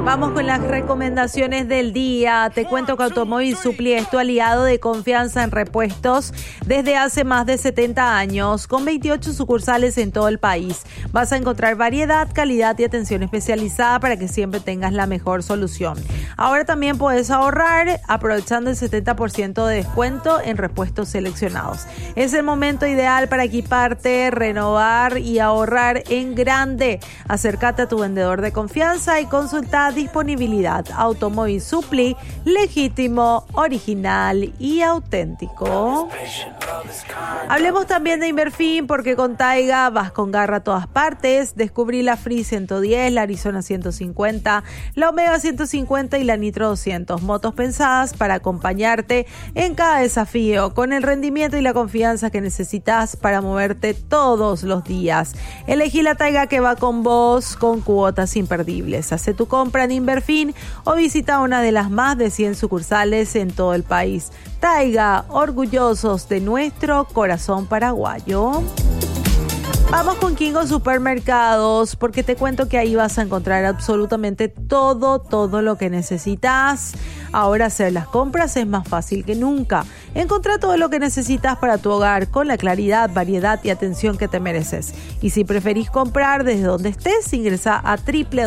Vamos con las recomendaciones del día. Te cuento que Automóvil Supply es tu aliado de confianza en repuestos desde hace más de 70 años, con 28 sucursales en todo el país. Vas a encontrar variedad, calidad y atención especializada para que siempre tengas la mejor solución. Ahora también puedes ahorrar aprovechando el 70% de descuento en repuestos seleccionados. Es el momento ideal para equiparte, renovar y ahorrar en grande. Acércate a tu vendedor de confianza y consulta disponibilidad. Automóvil Supply, legítimo, original y auténtico. Hablemos también de Inverfin, porque con Taiga vas con garra a todas partes. Descubrí la Free 110, la Arizona 150, la Omega 150 y la Nitro 200. Motos pensadas para acompañarte en cada desafío, con el rendimiento y la confianza que necesitas para moverte todos los días. Elegí la Taiga que va con vos, con cuotas imperdibles. Hace tu compra en Inverfin o visita una de las más de 100 sucursales en todo el país. Taiga, orgullosos de nuestro corazón paraguayo. Vamos con Kingo Supermercados, porque te cuento que ahí vas a encontrar absolutamente todo lo que necesitas. Ahora hacer las compras es más fácil que nunca. Encontrá todo lo que necesitas para tu hogar con la claridad, variedad y atención que te mereces. Y si preferís comprar desde donde estés, ingresa a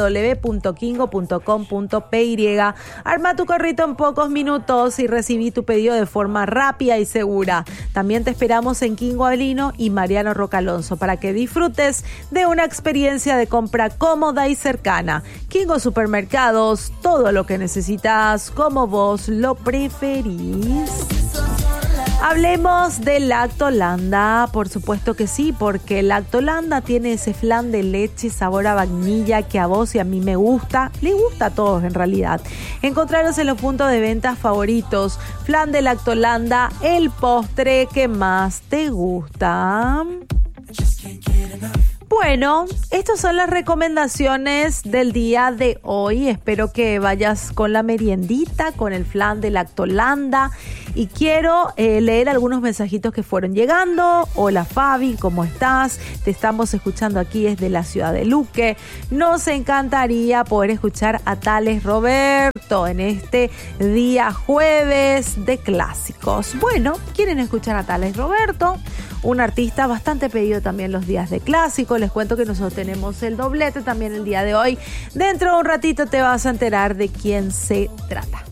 www.kingo.com.py. Arma tu carrito en pocos minutos y recibí tu pedido de forma rápida y segura. También te esperamos en Kingo Avelino y Mariano Roca Alonso para que disfrutes de una experiencia de compra cómoda y cercana. Kingo Supermercados, todo lo que necesitas como vos lo preferís. Hablemos de Lactolanda, por supuesto que sí, porque Lactolanda tiene ese flan de leche sabor a vainilla que a vos y a mí me gusta, le gusta a todos en realidad. Encontrarlos en los puntos de ventas favoritos. Flan de Lactolanda, el postre que más te gusta. Bueno, estas son las recomendaciones del día de hoy. Espero que vayas con la meriendita, con el flan de Lactolanda. Y quiero leer algunos mensajitos que fueron llegando. Hola Fabi, ¿cómo estás? Te estamos escuchando aquí desde la ciudad de Luque. Nos encantaría poder escuchar a Tales Roberto en este día jueves de clásicos. Bueno, ¿quieren escuchar a Tales Roberto? Un artista bastante pedido también los días de clásicos. Les cuento que nosotros tenemos el doblete también el día de hoy. Dentro de un ratito te vas a enterar de quién se trata.